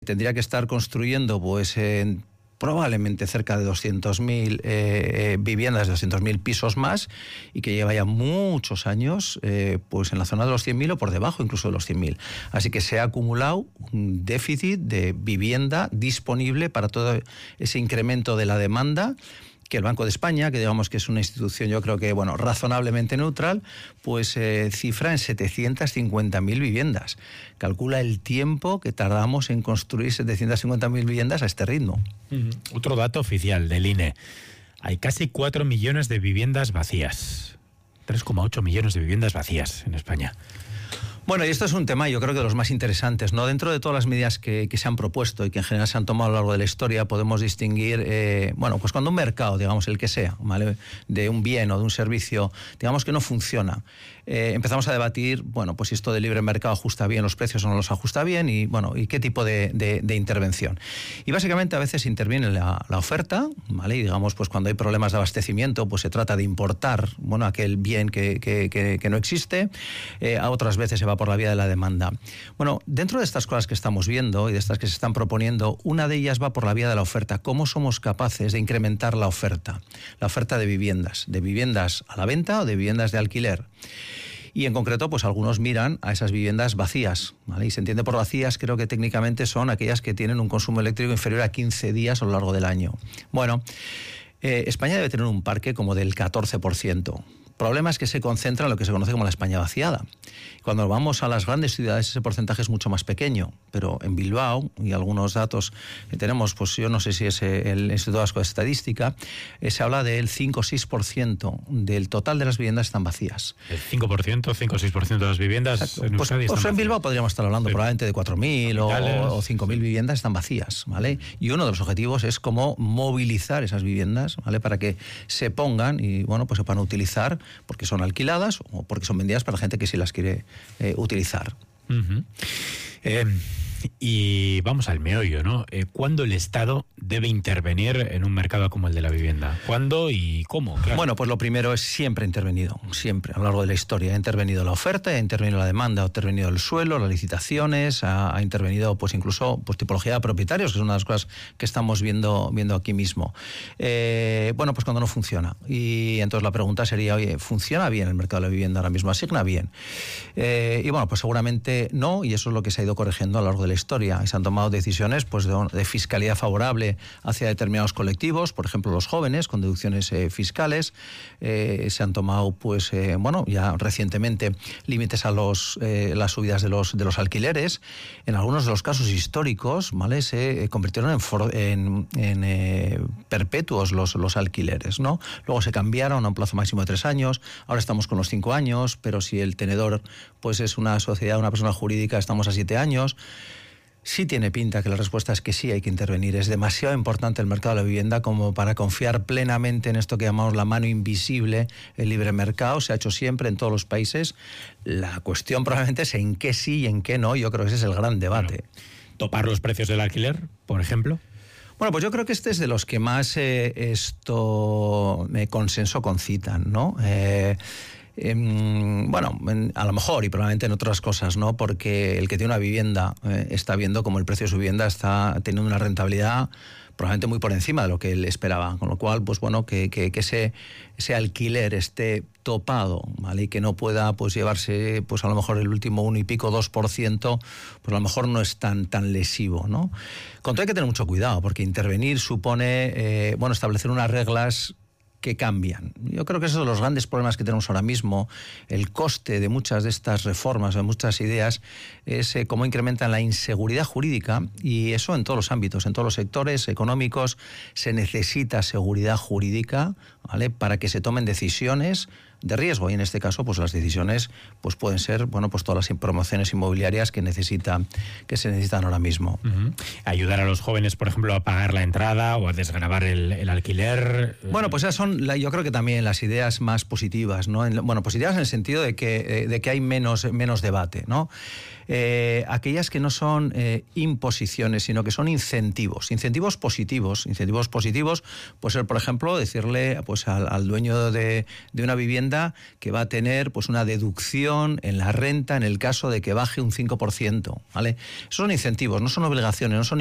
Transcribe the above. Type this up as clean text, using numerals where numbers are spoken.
tendría que estar construyendo pues probablemente cerca de 200.000 viviendas, de 200.000 pisos más, y que lleva ya muchos años pues en la zona de los 100.000 o por debajo incluso de los 100.000. Así que se ha acumulado un déficit de vivienda disponible para todo ese incremento de la demanda, que el Banco de España, que digamos que es una institución, yo creo que razonablemente neutral, pues cifra en 750.000 viviendas. Calcula el tiempo que tardamos en construir 750.000 viviendas a este ritmo. Otro dato oficial del INE. Hay casi 4 millones de viviendas vacías. 3,8 millones de viviendas vacías en España. Bueno, y esto es un tema, yo creo que de los más interesantes, ¿no? Dentro de todas las medidas que se han propuesto y que en general se han tomado a lo largo de la historia, podemos distinguir, pues cuando un mercado, digamos el que sea, ¿vale?, de un bien o de un servicio, digamos que no funciona, empezamos a debatir, pues si esto del libre mercado ajusta bien los precios o no los ajusta bien, y qué tipo de intervención. Y básicamente a veces interviene la oferta, ¿vale? Y digamos, pues cuando hay problemas de abastecimiento, pues se trata de importar, aquel bien que no existe. A otras veces se va por la vía de la demanda. Bueno, dentro de estas cosas que estamos viendo y de estas que se están proponiendo, una de ellas va por la vía de la oferta. ¿Cómo somos capaces de incrementar la oferta? La oferta de viviendas a la venta o de viviendas de alquiler. Y en concreto, pues algunos miran a esas viviendas vacías, ¿vale? Y se entiende por vacías, creo que técnicamente son aquellas que tienen un consumo eléctrico inferior a 15 días a lo largo del año. Bueno, España debe tener un parque como del 14%. El problema es que se concentra en lo que se conoce como la España vaciada. Cuando vamos a las grandes ciudades ese porcentaje es mucho más pequeño, pero en Bilbao, y algunos datos que tenemos, pues yo no sé si es el Instituto Vasco de Estadística, se habla del 5 o 6% del total de las viviendas están vacías. El 5%, 5 o 6% de las viviendas en Euskadi están en Bilbao podríamos estar hablando probablemente de 4.000 o 5.000 viviendas están vacías, ¿vale? Y uno de los objetivos es cómo movilizar esas viviendas, ¿vale?, para que se pongan y pues se puedan utilizar porque son alquiladas o porque son vendidas para gente que sí las quiere utilizar. Y vamos al meollo, ¿no? ¿Cuándo el Estado debe intervenir en un mercado como el de la vivienda? ¿Cuándo y cómo? Claro. Bueno, pues lo primero es siempre ha intervenido, siempre, a lo largo de la historia. Ha intervenido la oferta, ha intervenido la demanda, ha intervenido el suelo, las licitaciones, ha intervenido pues incluso tipología de propietarios, que es una de las cosas que estamos viendo aquí mismo. Pues cuando no funciona. Y entonces la pregunta sería, oye, ¿funciona bien el mercado de la vivienda ahora mismo? ¿Asigna bien? Pues seguramente no, y eso es lo que se ha ido corrigiendo a lo largo de la historia, y se han tomado decisiones pues de fiscalidad favorable hacia determinados colectivos, por ejemplo los jóvenes, con deducciones fiscales. Se han tomado ya recientemente límites a las subidas de los alquileres. En algunos de los casos históricos, ¿vale?, se convirtieron en perpetuos los alquileres, ¿no? Luego se cambiaron a un plazo máximo de 3 años, ahora estamos con los 5 años, pero si el tenedor pues es una sociedad, una persona jurídica, estamos a 7 años. Sí tiene pinta que la respuesta es que sí hay que intervenir. Es demasiado importante el mercado de la vivienda como para confiar plenamente en esto que llamamos la mano invisible, el libre mercado. Se ha hecho siempre en todos los países. La cuestión probablemente es en qué sí y en qué no. Yo creo que ese es el gran debate. Bueno, ¿topar los precios del alquiler, por ejemplo? Bueno, pues yo creo que este es de los que más consenso concitan, ¿no? A lo mejor y probablemente en otras cosas, ¿no? Porque el que tiene una vivienda está viendo como el precio de su vivienda está teniendo una rentabilidad probablemente muy por encima de lo que él esperaba, con lo cual que ese alquiler esté topado, ¿vale?, y que no pueda llevarse a lo mejor el último 1 y pico, 2%, pues a lo mejor no es tan lesivo, ¿no? Con todo hay que tener mucho cuidado, porque intervenir supone establecer unas reglas que cambian. Yo creo que esos son los grandes problemas que tenemos ahora mismo. El coste de muchas de estas reformas, de muchas ideas, es cómo incrementan la inseguridad jurídica, y eso en todos los ámbitos, en todos los sectores económicos se necesita seguridad jurídica, ¿vale?, para que se tomen decisiones de riesgo, y en este caso pues las decisiones pues pueden ser todas las promociones inmobiliarias que se necesitan ahora mismo. Ayudar a los jóvenes, por ejemplo, a pagar la entrada o a desgravar el alquiler. Pues esas son yo creo que también las ideas más positivas, ¿no? Positivas en el sentido de que hay menos debate, ¿no? aquellas que no son imposiciones, sino que son incentivos positivos. Incentivos positivos puede ser, por ejemplo, decirle pues al dueño de una vivienda que va a tener pues una deducción en la renta en el caso de que baje un 5%, ¿vale? Esos son incentivos, no son obligaciones, no son